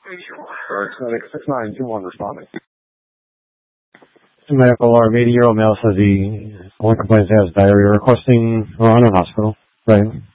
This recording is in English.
Clinic 6921 responding. Medical alert, 80-year-old male says he only complains he has diarrhea, requesting Ron Hospital. Right.